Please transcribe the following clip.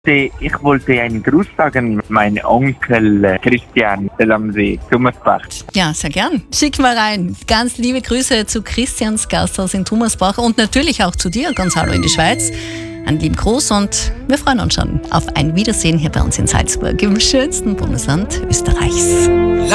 Ich wollte einen Gruß sagen, mein Onkel Christian del am See, Gummersbach. Ja, sehr gern. Schick mal rein. Ganz liebe Grüße zu Christians Gasthaus in Gummersbach und natürlich auch zu dir, Gonzalo, in die Schweiz. Einen lieben Gruß und wir freuen uns schon auf ein Wiedersehen hier bei uns in Salzburg, im schönsten Bundesland Österreichs.